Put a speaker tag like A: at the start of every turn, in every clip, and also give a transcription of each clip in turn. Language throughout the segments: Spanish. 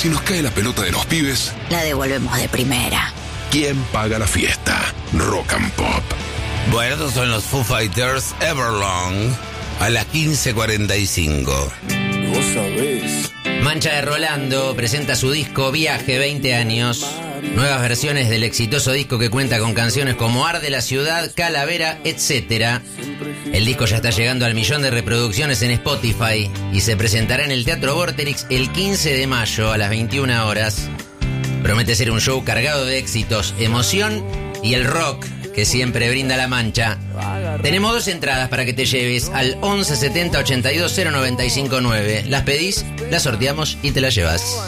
A: si nos cae la pelota de los pibes,
B: la devolvemos de primera.
A: ¿Quién paga la fiesta? Rock and Pop.
C: Bueno, estos son los Foo Fighters, Everlong, a las 15:45.
D: Vos sabés.
E: Mancha de Rolando presenta su disco Viaje 20 años. Nuevas versiones del exitoso disco que cuenta con canciones como Arde la Ciudad, Calavera, etc. El disco ya está llegando al 1.000.000 de reproducciones en Spotify y se presentará en el Teatro Vorterix el 15 de mayo a las 21 horas. Promete ser un show cargado de éxitos, emoción y el rock que siempre brinda la Mancha. Tenemos 2 entradas para que te lleves al 11 70 82 0959. Las pedís, las sorteamos y te las llevas.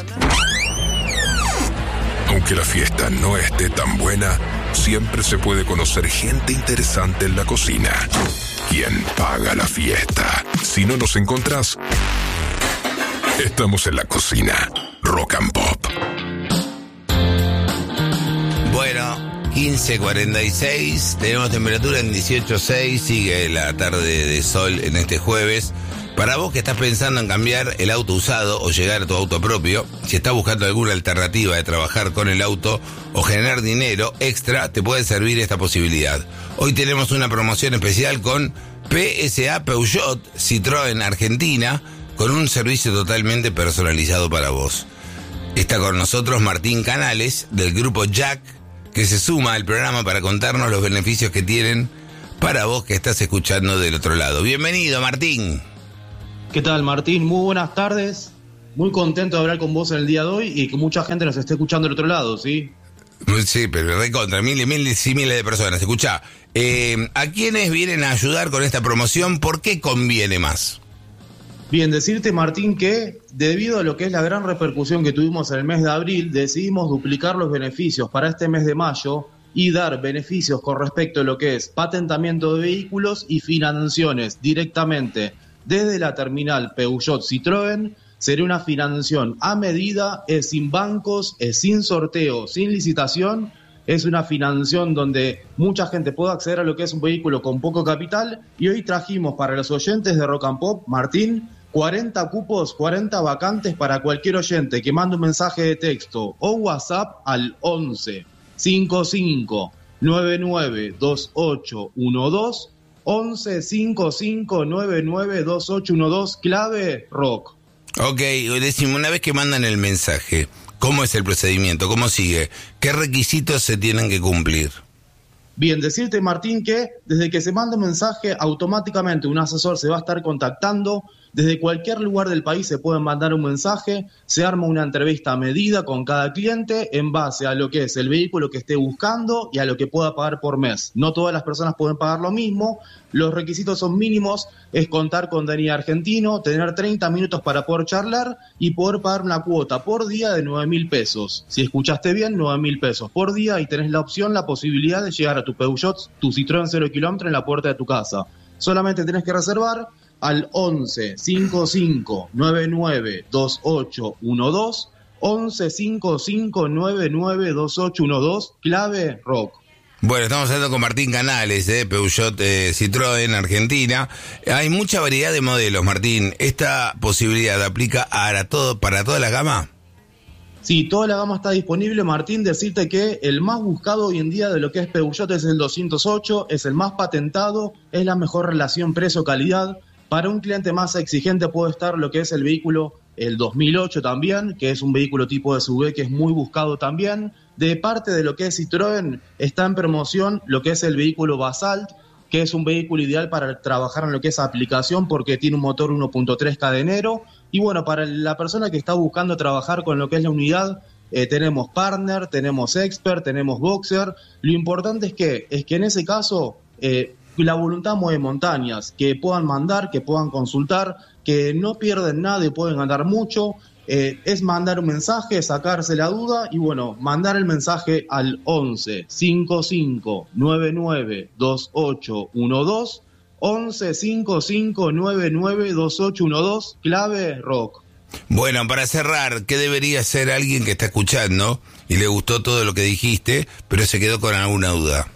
A: Aunque la fiesta no esté tan buena, siempre se puede conocer gente interesante en la cocina. ¿Quién paga la fiesta? Si no nos encontrás, estamos en la cocina. Rock and Pop.
C: Bueno, 15:46, tenemos temperatura en 18:6, sigue la tarde de sol en este jueves. Para vos que estás pensando en cambiar el auto usado o llegar a tu auto propio, si estás buscando alguna alternativa de trabajar con el auto o generar dinero extra, te puede servir esta posibilidad. Hoy tenemos una promoción especial con PSA Peugeot Citroën Argentina, con un servicio totalmente personalizado para vos. Está con nosotros Martín Canales, del grupo Jack, que se suma al programa para contarnos los beneficios que tienen para vos que estás escuchando del otro lado. Bienvenido, Martín.
F: ¿Qué tal, Martín? Muy buenas tardes. Muy contento de hablar con vos en el día de hoy y que mucha gente nos esté escuchando del otro lado, ¿sí?
C: Sí, pero recontra, miles y miles de personas. Escuchá, ¿a quiénes vienen a ayudar con esta promoción? ¿Por qué conviene más?
F: Bien, decirte, Martín, que debido a lo que es la gran repercusión que tuvimos en el mes de abril, decidimos duplicar los beneficios para este mes de mayo y dar beneficios con respecto a lo que es patentamiento de vehículos y financiaciones directamente desde la terminal Peugeot Citroën. Sería una financiación a medida, es sin bancos, es sin sorteo, sin licitación. Es una financiación donde mucha gente puede acceder a lo que es un vehículo con poco capital. Y hoy trajimos para los oyentes de Rock and Pop, Martín, 40 cupos, 40 vacantes para cualquier oyente que mande un mensaje de texto o WhatsApp al 11 55 99 2812. 11 55 99 2812, clave rock.
C: Ok, decime, una vez que mandan el mensaje, ¿cómo es el procedimiento? ¿Cómo sigue? ¿Qué requisitos se tienen que cumplir?
F: Bien, decirte, Martín, que desde que se manda un mensaje, automáticamente un asesor se va a estar contactando. Desde cualquier lugar del país se puede mandar un mensaje, se arma una entrevista a medida con cada cliente en base a lo que es el vehículo que esté buscando y a lo que pueda pagar por mes. No todas las personas pueden pagar lo mismo. Los requisitos son mínimos, es contar con DNI argentino, tener 30 minutos para poder charlar y poder pagar una cuota por día de 9.000 pesos. Si escuchaste bien, 9.000 pesos por día y tenés la opción, la posibilidad de llegar a tu Peugeot, tu Citroën 0 kilómetros en la puerta de tu casa. Solamente tenés que reservar al 11 55 99 2812, 11 55 99 2812, clave rock.
C: Bueno, estamos hablando con Martín Canales, Peugeot Citroën Argentina. Hay mucha variedad de modelos, Martín. ¿Esta posibilidad aplica para toda la gama?
F: Sí, toda la gama está disponible, Martín. Decirte que el más buscado hoy en día de lo que es Peugeot es el 208, es el más patentado, es la mejor relación precio-calidad. Para un cliente más exigente puede estar lo que es el vehículo, el 2008 también, que es un vehículo tipo SUV que es muy buscado también. De parte de lo que es Citroën, está en promoción lo que es el vehículo Basalt, que es un vehículo ideal para trabajar en lo que es aplicación porque tiene un motor 1.3 cadenero. Y bueno, para la persona que está buscando trabajar con lo que es la unidad, tenemos Partner, tenemos Expert, tenemos Boxer. Lo importante es que en ese caso la voluntad mueve montañas, que puedan mandar, que puedan consultar, que no pierden nada y pueden ganar mucho. Es mandar un mensaje, sacarse la duda y bueno, mandar el mensaje al 11 55 99 2812, 11 55 99 2812, clave rock.
C: Bueno, para cerrar, ¿qué debería hacer alguien que está escuchando y le gustó todo lo que dijiste, pero se quedó con alguna duda?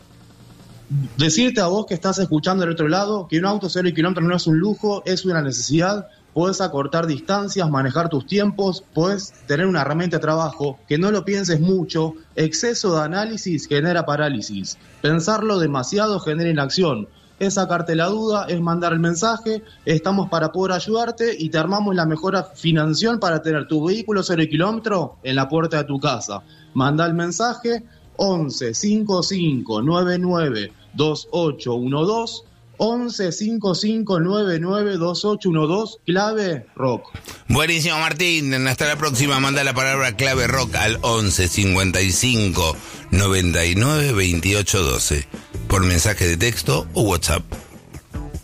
F: Decirte a vos que estás escuchando del otro lado que un auto 0 kilómetros no es un lujo, es una necesidad. podés acortar distancias, manejar tus tiempos, podés tener una herramienta de trabajo, que no lo pienses mucho, exceso de análisis genera parálisis, pensarlo demasiado genera inacción, es sacarte la duda, es mandar el mensaje, estamos para poder ayudarte y te armamos la mejor financiación para tener tu vehículo 0 kilómetro en la puerta de tu casa. Manda el mensaje 11 55 99 2812 11 55 99 2812, clave rock.
C: Buenísimo, Martín. Hasta la próxima. Manda la palabra clave rock al 11 55 99 2812 por mensaje de texto o WhatsApp.